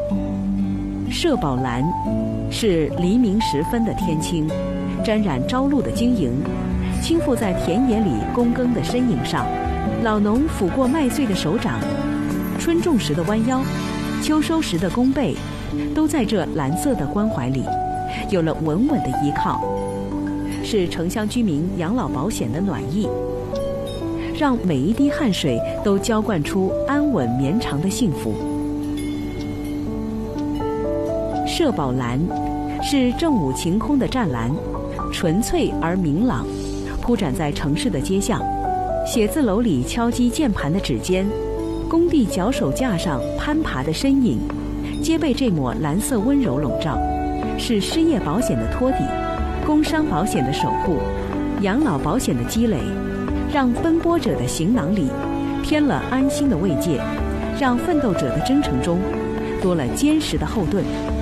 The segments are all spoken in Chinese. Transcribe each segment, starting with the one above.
社宝蓝是黎明时分的天青，沾染朝露的晶莹，倾覆在田野里躬耕的身影上。老农抚过麦穗的手掌，春种时的弯腰，秋收时的弓背，都在这蓝色的关怀里有了稳稳的依靠，是城乡居民养老保险的暖意，让每一滴汗水都浇灌出安稳绵长的幸福。社保蓝是正午晴空的湛蓝，纯粹而明朗，铺展在城市的街巷，写字楼里敲击键盘的指尖，工地脚手架上攀爬的身影，皆被这抹蓝色温柔笼罩，是失业保险的托底，工伤保险的守护，养老保险的积累，让奔波者的行囊里添了安心的慰藉，让奋斗者的征程中多了坚实的后盾。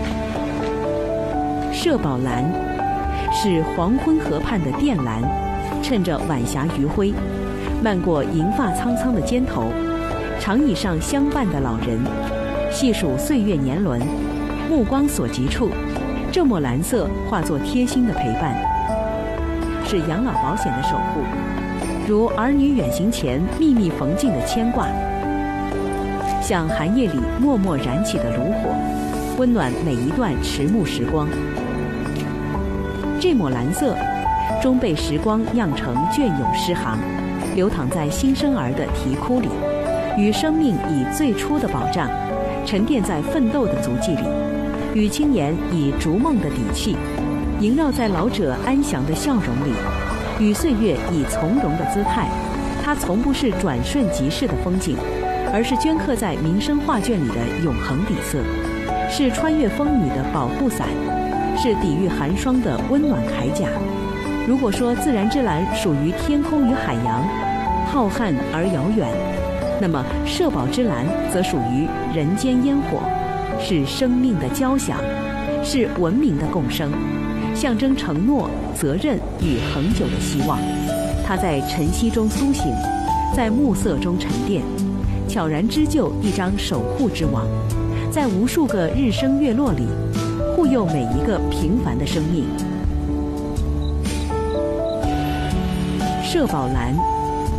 社保蓝是黄昏河畔的靛蓝，趁着晚霞余晖，漫过银发苍苍的肩头，长椅上相伴的老人，细数岁月年轮，目光所及处，这抹蓝色化作贴心的陪伴，是养老保险的守护，如儿女远行前秘密缝进的牵挂，像寒夜里默默燃起的炉火，温暖每一段迟暮时光。这抹蓝色终被时光酿成隽永诗行，流淌在新生儿的啼哭里，与生命以最初的保障沉淀在奋斗的足迹里，与青年以逐梦的底气萦绕在老者安详的笑容里，与岁月以从容的姿态。它从不是转瞬即逝的风景，而是镌刻在民生画卷里的永恒底色，是穿越风雨的保护伞，是抵御寒霜的温暖铠甲。如果说自然之蓝属于天空与海洋，浩瀚而遥远，那么社保之蓝则属于人间烟火，是生命的交响，是文明的共生，象征承诺、责任与恒久的希望。它在晨曦中苏醒，在暮色中沉淀，悄然织就一张守护之网，在无数个日升月落里护佑每一个平凡的生命。社保蓝